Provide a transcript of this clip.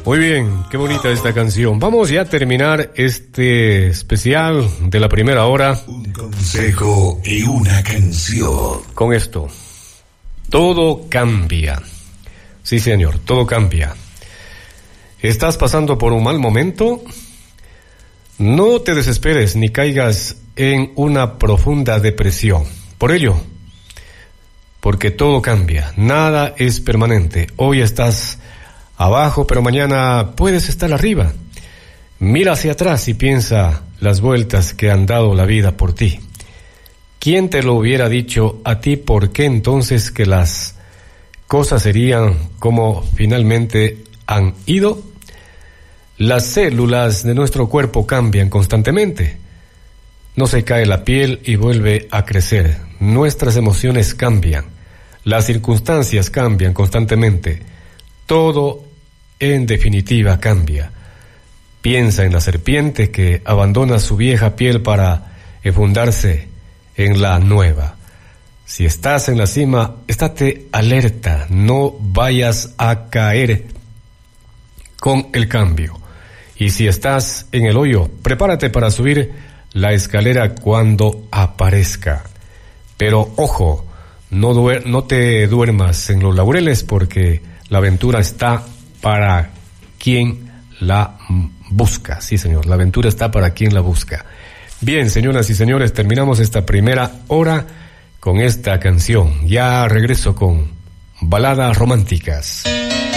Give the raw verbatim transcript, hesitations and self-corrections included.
Muy bien, qué bonita esta canción. Vamos ya a terminar este especial de la primera hora. Un consejo y una canción. Con esto. Todo cambia. Sí, señor, todo cambia. ¿Estás pasando por un mal momento? No te desesperes ni caigas en una profunda depresión. Por ello, porque todo cambia, nada es permanente. Hoy estás abajo, pero mañana puedes estar arriba. Mira hacia atrás y piensa las vueltas que han dado la vida por ti. ¿Quién te lo hubiera dicho a ti? ¿Por qué entonces que las cosas serían como finalmente han ido? Las células de nuestro cuerpo cambian constantemente. No se cae la piel y vuelve a crecer. Nuestras emociones cambian. Las circunstancias cambian constantemente. Todo, en definitiva, cambia. Piensa en la serpiente que abandona su vieja piel para enfundarse en la nueva. Si estás en la cima, estate alerta, no vayas a caer con el cambio. Y si estás en el hoyo, prepárate para subir la escalera cuando aparezca. Pero ojo, no, duer- no te duermas en los laureles, porque la aventura está para quien la busca. Sí, señor, la aventura está para quien la busca. Bien, señoras y señores, terminamos esta primera hora con esta canción. Ya regreso con Baladas Románticas.